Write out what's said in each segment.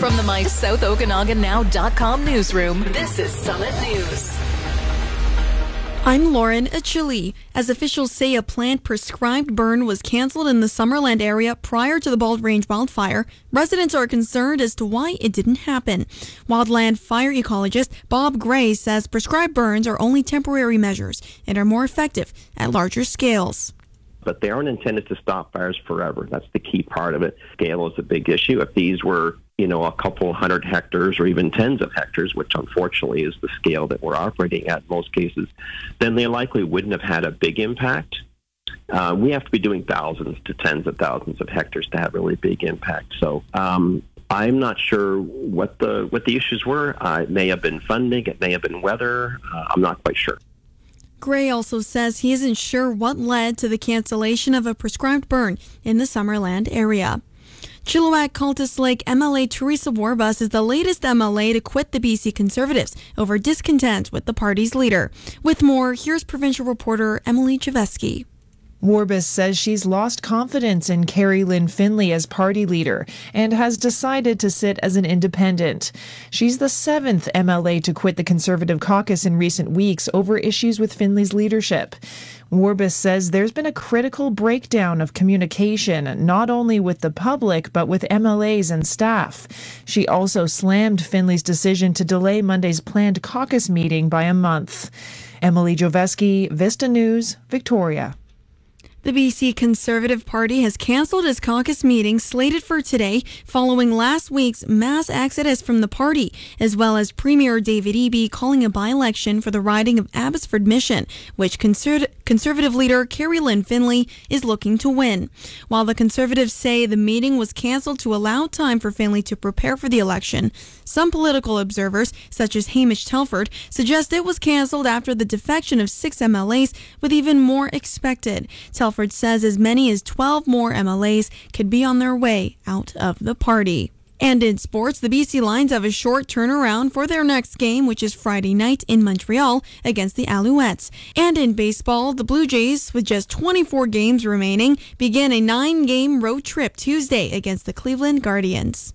From the MySouthOkanaganNow.com newsroom, this is Summit News. I'm Lauren Achille. As officials say, a planned prescribed burn was canceled in the Summerland area prior to the Bald Range wildfire. Residents are concerned as to why it didn't happen. Wildland fire ecologist Bob Gray says prescribed burns are only temporary measures and are more effective at larger scales. But they aren't intended to stop fires forever. That's the key part of it. Scale is a big issue. If these were, a couple hundred hectares or even tens of hectares, which unfortunately is the scale that we're operating at in most cases, then they likely wouldn't have had a big impact. We have to be doing thousands to tens of thousands of hectares to have really big impact. So I'm not sure what the issues were. It may have been funding. It may have been weather. I'm not quite sure. Gray also says he isn't sure what led to the cancellation of a prescribed burn in the Summerland area. Chilliwack Cultus Lake MLA Teresa Warbus is the latest MLA to quit the BC Conservatives over discontent with the party's leader. With more, here's provincial reporter Emily Javeski. Warbus says she's lost confidence in Carrie Lynn Finley as party leader and has decided to sit as an independent. She's the 7th MLA to quit the Conservative caucus in recent weeks over issues with Finley's leadership. Warbus says there's been a critical breakdown of communication, not only with the public, but with MLAs and staff. She also slammed Finley's decision to delay Monday's planned caucus meeting by a month. Emily Javeski, Vista News, Victoria. The BC Conservative Party has cancelled its caucus meeting slated for today following last week's mass exodus from the party, as well as Premier David Eby calling a by-election for the riding of Abbotsford Mission, which Conservative leader Carrie Lynn Finley is looking to win. While the Conservatives say the meeting was cancelled to allow time for Finley to prepare for the election, some political observers, such as Hamish Telford, suggest it was cancelled after the defection of 6 MLAs, with even more expected. Telford says as many as 12 more MLAs could be on their way out of the party. And in sports, the BC Lions have a short turnaround for their next game, which is Friday night in Montreal against the Alouettes. And in baseball, the Blue Jays, with just 24 games remaining, begin a 9-game road trip Tuesday against the Cleveland Guardians.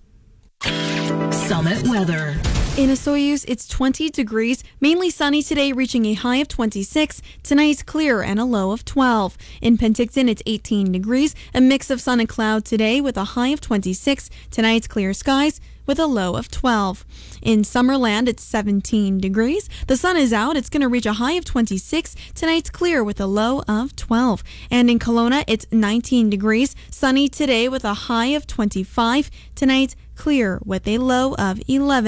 Summit weather. In Osoyoos, it's 20 degrees, mainly sunny today, reaching a high of 26. Tonight's clear and a low of 12. In Penticton, it's 18 degrees, a mix of sun and cloud today with a high of 26. Tonight's clear skies with a low of 12. In Summerland, it's 17 degrees. The sun is out. It's going to reach a high of 26. Tonight's clear with a low of 12. And in Kelowna, it's 19 degrees. Sunny today with a high of 25. Tonight's clear with a low of 11.